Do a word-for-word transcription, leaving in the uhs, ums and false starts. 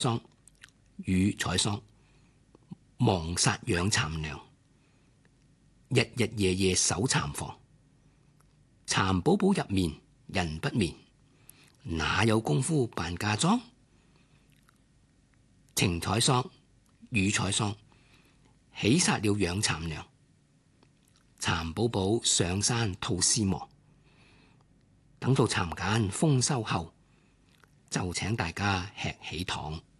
桑與采桑忙殺養蠶娘，日日夜夜守蠶房。蠶寶寶入眠人不眠，哪有功夫扮嫁妝？程采桑與采桑起殺了養蠶娘，蠶寶寶上山吐絲毛。等到蠶繭豐收後，就請大家吃喜糖。